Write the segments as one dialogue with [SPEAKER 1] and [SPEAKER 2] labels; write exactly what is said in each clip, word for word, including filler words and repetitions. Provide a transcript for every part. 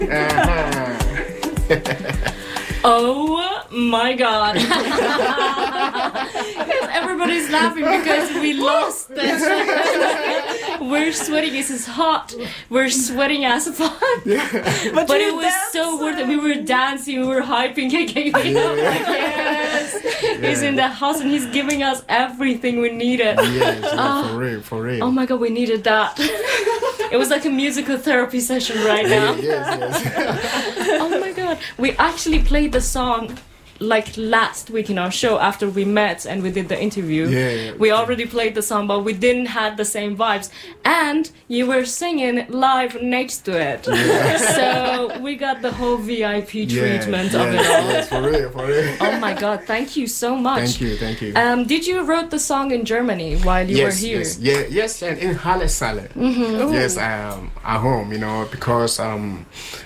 [SPEAKER 1] Uh-huh.
[SPEAKER 2] Oh my god. Because everybody's laughing because we lost this. We're sweating, this is hot. We're sweating as fuck.
[SPEAKER 1] Yeah.
[SPEAKER 2] But,
[SPEAKER 3] But
[SPEAKER 2] it
[SPEAKER 3] you
[SPEAKER 2] was so worth it. We were dancing, we were hyping K K V.
[SPEAKER 1] Yeah.
[SPEAKER 2] Yes. He's in the house and he's giving us everything we needed.
[SPEAKER 1] Yes, yeah,
[SPEAKER 2] Oh.
[SPEAKER 1] for real, for real.
[SPEAKER 2] Oh my god, we needed that. It was like a musical therapy session right now.
[SPEAKER 1] Yes, yes.
[SPEAKER 2] Oh my god. We actually played the song like last week in our show after we met and we did the interview.
[SPEAKER 1] Yeah, yeah.
[SPEAKER 2] We already played the song, but we didn't have the same vibes. And you were singing live next to it.
[SPEAKER 1] Yeah.
[SPEAKER 2] So we got the whole V I P
[SPEAKER 1] Yeah,
[SPEAKER 2] treatment of
[SPEAKER 1] yes,
[SPEAKER 2] it all.
[SPEAKER 1] yes, for real, for real.
[SPEAKER 2] Oh my god, thank you so much.
[SPEAKER 1] Thank you, thank you.
[SPEAKER 2] Um, did you wrote the song in Germany while you
[SPEAKER 1] yes,
[SPEAKER 2] were here?
[SPEAKER 1] yes, yeah, yes, and in Halle Saale.
[SPEAKER 2] Mm-hmm.
[SPEAKER 1] Yes, um, at home, you know, because um,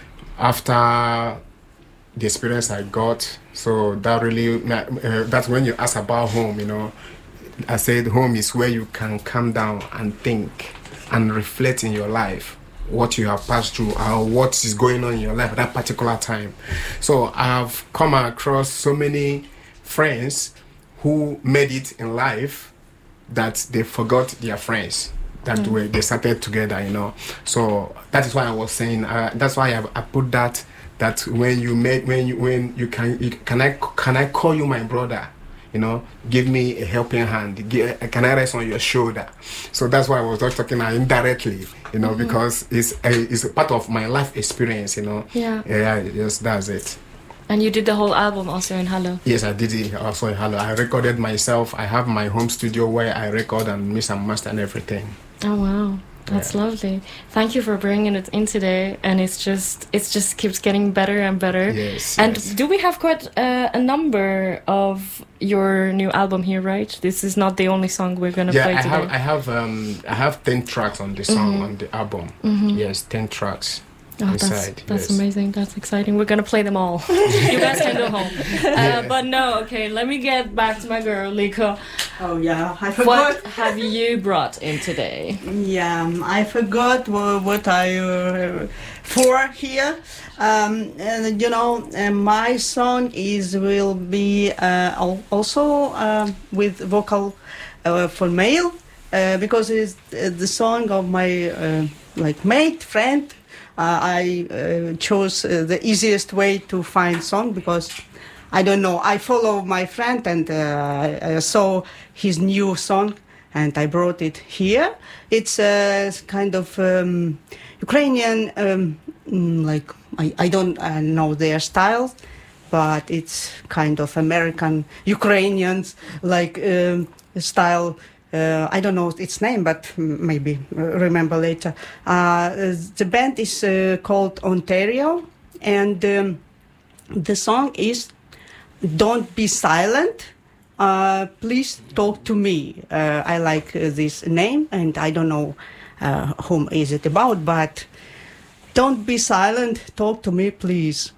[SPEAKER 1] after the experience I got, so that really, uh, that's when you ask about home, you know. I said home is where you can calm down and think and reflect in your life, what you have passed through or what is going on in your life at that particular time. So I've come across so many friends who made it in life that they forgot their friends that mm. way they started together, you know. So that is why I was saying, uh, that's why I, I put that, that when you made, when you, when you can, you, can I, can I call you my brother? You know, give me a helping hand. Give, can I rest on your shoulder? So that's why I was just talking indirectly, you know, mm-hmm. because it's a, it's a part of my life experience, you know.
[SPEAKER 2] Yeah.
[SPEAKER 1] Yeah, yes, that's it.
[SPEAKER 2] And you did the whole album also in Halle?
[SPEAKER 1] Yes, I did it also in Halle. I recorded myself. I have my home studio where I record and mix and master and everything.
[SPEAKER 2] Oh wow, that's yeah. lovely. Thank you for bringing it in today, and it's just it just keeps getting better and better.
[SPEAKER 1] Yes.
[SPEAKER 2] And
[SPEAKER 1] yes.
[SPEAKER 2] do we have quite uh, a number of your new album here? Right, this is not the only song we're gonna
[SPEAKER 1] yeah,
[SPEAKER 2] play
[SPEAKER 1] I
[SPEAKER 2] today.
[SPEAKER 1] have I have um I have ten tracks on the song mm-hmm. on the album.
[SPEAKER 2] Mm-hmm.
[SPEAKER 1] Yes, ten tracks.
[SPEAKER 2] Oh,
[SPEAKER 1] inside,
[SPEAKER 2] that's that's
[SPEAKER 1] yes.
[SPEAKER 2] amazing. That's exciting. We're gonna play them all. You guys can go home. Uh,
[SPEAKER 1] yeah.
[SPEAKER 2] But no, okay. Let me get back to my girl, Liko.
[SPEAKER 3] Oh yeah, I forgot.
[SPEAKER 2] What have you brought in today?
[SPEAKER 3] Yeah, I forgot what, what I uh, for here. Um, and you know, uh, my song is will be uh, also uh, with vocal uh, for male uh, because it's uh, the song of my uh, like mate friend. Uh, I uh, chose uh, the easiest way to find song because I don't know. I follow my friend and uh, I saw his new song and I brought it here. It's a kind of um, Ukrainian, um, like I, I don't uh, know their style, but it's kind of American Ukrainians like um, style. Uh, I don't know its name, but maybe remember later. Uh, the band is uh, called Ontario, and um, the song is "Don't Be Silent, uh, Please Talk to Me." Uh, I like uh, this name, and I don't know uh, whom is it about, but "Don't be silent, talk to me, please."